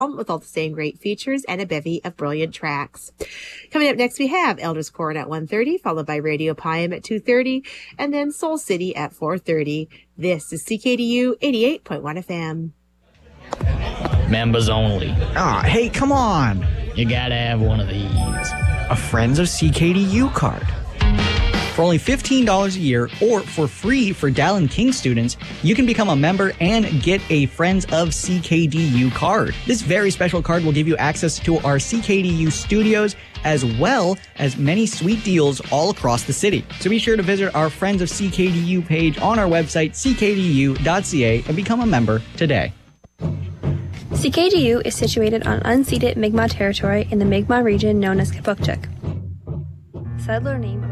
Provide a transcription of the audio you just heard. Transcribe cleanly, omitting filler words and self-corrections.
with all the same great features and a bevy of brilliant tracks. Coming up next, we have Elders Corn at 1:30, followed by Radio Piam at 2:30, and then Soul City at 4:30. This is CKDU 88.1 FM. Members only. Hey, come on. You gotta have one of these. A Friends of CKDU card. For only $15 a year, or for free for Dallin King students, you can become a member and get a Friends of CKDU card. This very special card will give you access to our CKDU studios, as well as many sweet deals all across the city. So be sure to visit our Friends of CKDU page on our website, ckdu.ca, and become a member today. CKDU is situated on unceded Mi'kmaq territory in the Mi'kmaq region known as Kipukchuk. Settler name